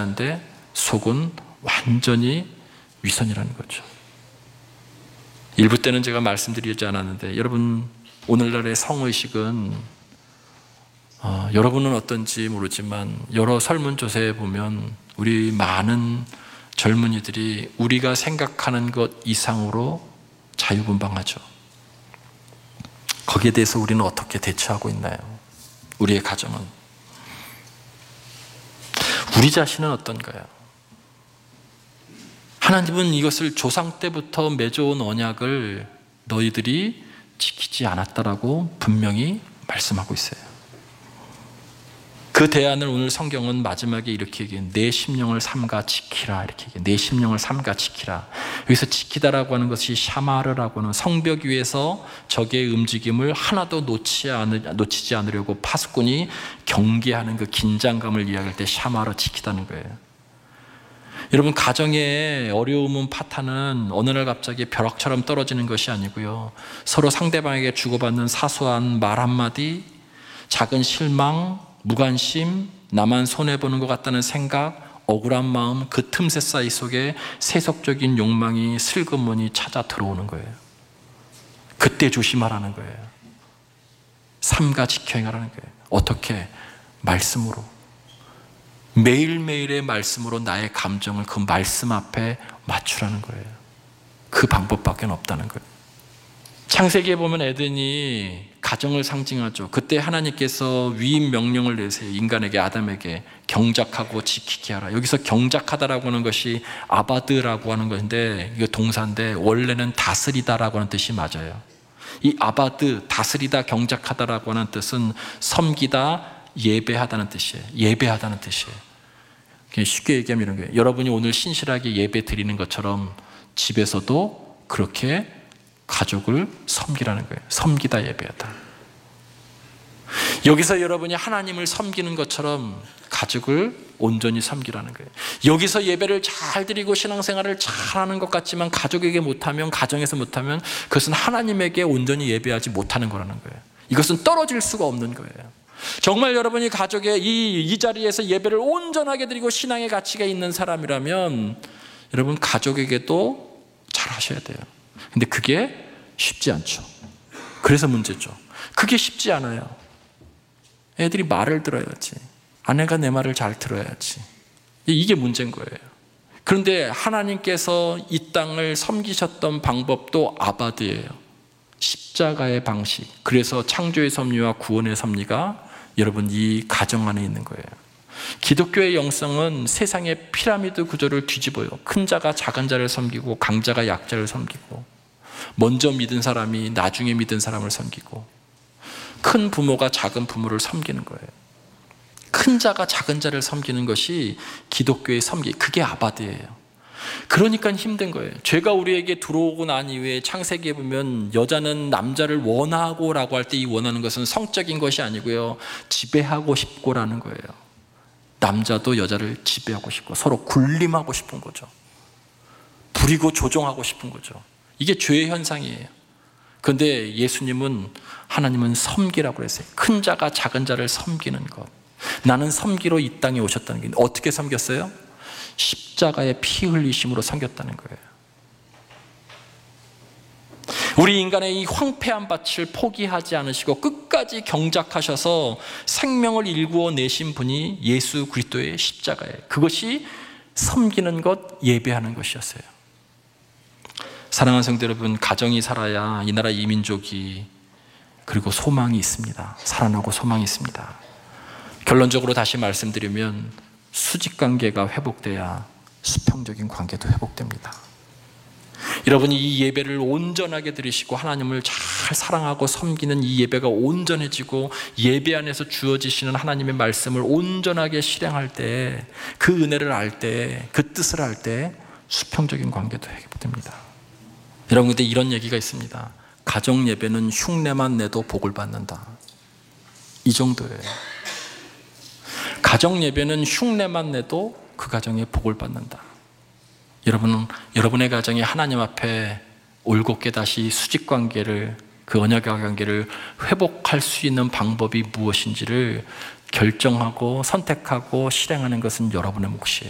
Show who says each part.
Speaker 1: 하는데 속은 완전히 위선이라는 거죠. 일부 때는 제가 말씀드리지 않았는데 여러분, 오늘날의 성의식은 여러분은 어떤지 모르지만 여러 설문조사에 보면 우리 많은 젊은이들이 우리가 생각하는 것 이상으로 자유분방하죠. 거기에 대해서 우리는 어떻게 대처하고 있나요? 우리의 가정은, 우리 자신은 어떤가요? 하나님은 이것을 조상 때부터 맺어온 언약을 너희들이 지키지 않았다라고 분명히 말씀하고 있어요. 그 대안을 오늘 성경은 마지막에 이렇게 얘기해요. 내 심령을 삼가 지키라, 이렇게 얘기해요. 내 심령을 삼가 지키라. 여기서 지키다라고 하는 것이 샤마르라고 하는 성벽 위에서 적의 움직임을 하나도 놓치지 않으려고 파수꾼이 경계하는 그 긴장감을 이야기할 때 샤마르 지키다는 거예요. 여러분, 가정의 어려움은 파탄은 어느 날 갑자기 벼락처럼 떨어지는 것이 아니고요, 서로 상대방에게 주고받는 사소한 말 한마디, 작은 실망, 무관심, 나만 손해보는 것 같다는 생각, 억울한 마음, 그 틈새 사이 속에 세속적인 욕망이 슬그머니 찾아 들어오는 거예요. 그때 조심하라는 거예요. 삼가 지켜 행하라는 거예요. 어떻게? 말씀으로. 매일매일의 말씀으로 나의 감정을 그 말씀 앞에 맞추라는 거예요. 그 방법밖에 없다는 거예요. 창세기에 보면 에덴이 가정을 상징하죠. 그때 하나님께서 위임 명령을 내세요. 인간에게, 아담에게 경작하고 지키게 하라. 여기서 경작하다라고 하는 것이 아바드라고 하는 것인데, 이거 동사인데 원래는 다스리다라고 하는 뜻이 맞아요. 이 아바드, 다스리다, 경작하다라고 하는 뜻은 섬기다, 예배하다는 뜻이에요. 예배하다는 뜻이에요. 그냥 쉽게 얘기하면 이런 거예요. 여러분이 오늘 신실하게 예배 드리는 것처럼 집에서도 그렇게 가족을 섬기라는 거예요. 섬기다, 예배하다. 여기서 여러분이 하나님을 섬기는 것처럼 가족을 온전히 섬기라는 거예요. 여기서 예배를 잘 드리고 신앙생활을 잘하는 것 같지만 가족에게 못하면, 가정에서 못하면 그것은 하나님에게 온전히 예배하지 못하는 거라는 거예요. 이것은 떨어질 수가 없는 거예요. 정말 여러분이 가족의 이 자리에서 예배를 온전하게 드리고 신앙의 가치가 있는 사람이라면 여러분, 가족에게도 잘 하셔야 돼요. 근데 그게 쉽지 않죠. 그래서 문제죠. 그게 쉽지 않아요. 애들이 말을 들어야지. 아내가 내 말을 잘 들어야지. 이게 문제인 거예요. 그런데 하나님께서 이 땅을 섬기셨던 방법도 아바드예요. 십자가의 방식. 그래서 창조의 섭리와 구원의 섭리가 여러분 이 가정 안에 있는 거예요. 기독교의 영성은 세상의 피라미드 구조를 뒤집어요. 큰 자가 작은 자를 섬기고, 강자가 약자를 섬기고, 먼저 믿은 사람이 나중에 믿은 사람을 섬기고, 큰 부모가 작은 부모를 섬기는 거예요. 큰 자가 작은 자를 섬기는 것이 기독교의 섬기, 그게 아바드예요. 그러니까 힘든 거예요. 죄가 우리에게 들어오고 난 이후에 창세기에 보면 여자는 남자를 원하고 라고 할 때 이 원하는 것은 성적인 것이 아니고요, 지배하고 싶고라는 거예요. 남자도 여자를 지배하고 싶고 서로 군림하고 싶은 거죠. 부리고 조종하고 싶은 거죠. 이게 죄의 현상이에요. 그런데 예수님은, 하나님은 섬기라고 그랬어요. 큰 자가 작은 자를 섬기는 것. 나는 섬기러 이 땅에 오셨다는 게, 어떻게 섬겼어요? 십자가의 피 흘리심으로 섬겼다는 거예요. 우리 인간의 이 황폐한 밭을 포기하지 않으시고 끝까지 경작하셔서 생명을 일구어 내신 분이 예수 그리스도의 십자가예요. 그것이 섬기는 것, 예배하는 것이었어요. 사랑하는 성도 여러분, 가정이 살아야 이 나라, 이 민족이, 그리고 소망이 있습니다. 살아나고 소망이 있습니다. 결론적으로 다시 말씀드리면 수직관계가 회복돼야 수평적인 관계도 회복됩니다. 여러분이 이 예배를 온전하게 드리시고 하나님을 잘 사랑하고 섬기는 이 예배가 온전해지고, 예배 안에서 주어지시는 하나님의 말씀을 온전하게 실행할 때, 그 은혜를 알 때, 그 뜻을 알 때 수평적인 관계도 회복됩니다. 여러분, 근데 이런 얘기가 있습니다. 가정 예배는 흉내만 내도 복을 받는다. 이 정도예요. 가정 예배는 흉내만 내도 그 가정에 복을 받는다. 여러분은 여러분의 가정이 하나님 앞에 올곧게 다시 수직관계를, 그 언약의 관계를 회복할 수 있는 방법이 무엇인지를 결정하고 선택하고 실행하는 것은 여러분의 몫이에요.